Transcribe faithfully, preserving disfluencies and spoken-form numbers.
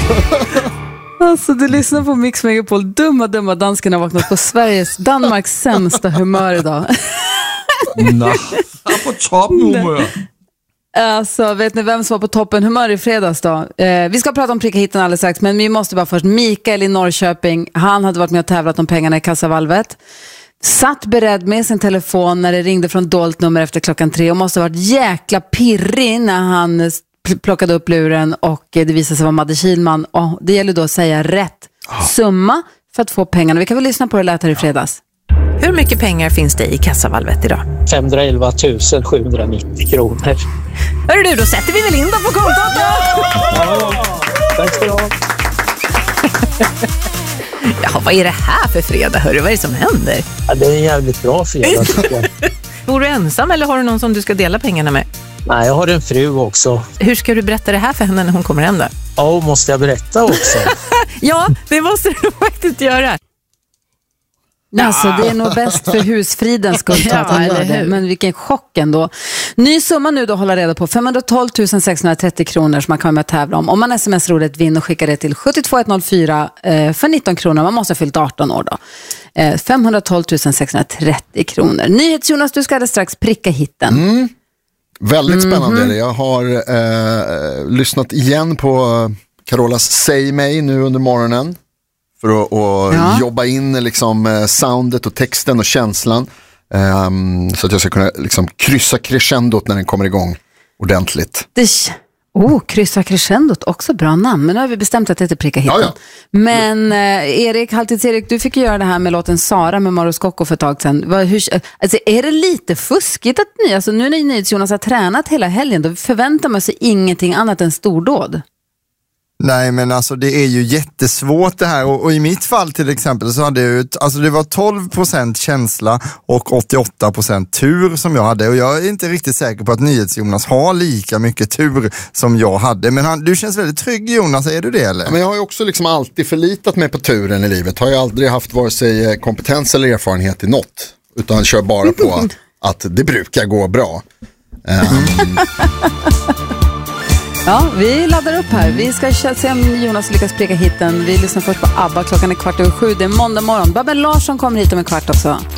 Alltså, du lyssnar på Mix Megapol. Dumma, dumma dansken har vaknat på Sveriges, Danmarks sämsta humör idag. Nej, på toppen humör. Alltså, vet ni vem som var på toppen humör i fredags då? Eh, vi ska prata om pricka hitten alldeles strax, men vi måste bara först. Mikael i Norrköping, han hade varit med och tävlat om pengarna i kassavalvet. Satt beredd med sin telefon när det ringde från dolt nummer efter klockan tre och måste ha varit jäkla pirrig när han plockade upp luren och det visade sig vara Madde Kilman. Och det gäller då att säga rätt summa för att få pengarna. Vi kan väl lyssna på det lät här i fredags. Hur mycket pengar finns det i kassavalvet idag? femhundraelva tusen sjuhundranittio kronor. Hörru du, då sätter vi väl in dem på kontot då? Ja, tack ska du ha. Ja, vad är det här för fredag? Hörru, vad är det som händer? Ja, det är en jävligt bra fredag tycker jag. Bor du ensam eller har du någon som du ska dela pengarna med? Nej, jag har en fru också. Hur ska du berätta det här för henne när hon kommer hem då? Ja, måste jag berätta också? Ja, det måste du faktiskt göra. Alltså, det är nog bäst för husfridens skull ja, att han gör det. Men vilken chock ändå. Ny summa nu då hålla reda på. femhundratolv tusen sexhundratrettio kronor som man kan med tävla om. Om man smsar ordet vinn och skickar det till sju två ett noll fyra eh, för nitton kronor. Man måste ha fyllt arton år då. Eh, femhundratolv tusen sexhundratrettio kronor. NyhetsJonas, du ska alldeles strax pricka hitten. Mm. Väldigt spännande. Mm-hmm. Jag har eh, lyssnat igen på Carolas Säg mig nu under morgonen. För att och ja. jobba in liksom, soundet och texten och känslan. Um, så att jag ska kunna liksom, kryssa crescendot när den kommer igång ordentligt. Det, oh, kryssa crescendot, också bra namn. Men nu har vi bestämt att det heter pricka hitten. Ja, ja. Men eh, Erik, Halvtids-Erik, du fick göra det här med låten Sara med Mauro Scocco för ett tag sedan. Vad, hur, alltså, är det lite fuskigt att ni, alltså nu när NyhetsJonas har tränat hela helgen, då förväntar man sig ingenting annat än stordåd? Nej, men alltså det är ju jättesvårt det här och, och i mitt fall till exempel så hade jag ju, alltså det var tolv procent känsla och åttioåtta procent tur som jag hade och jag är inte riktigt säker på att NyhetsJonas har lika mycket tur som jag hade, men han, du känns väldigt trygg Jonas, är du det eller? Ja, men jag har ju också liksom alltid förlitat mig på turen i livet, har jag aldrig haft vare sig kompetens eller erfarenhet i något, utan kör bara på att, att det brukar gå bra. Um... Ja, vi laddar upp här. Vi ska se om Jonas lyckas pricka hitten. Vi lyssnar först på ABBA. Klockan är kvart över sju. Det är måndag morgon. Babben Larsson kommer hit om en kvart också.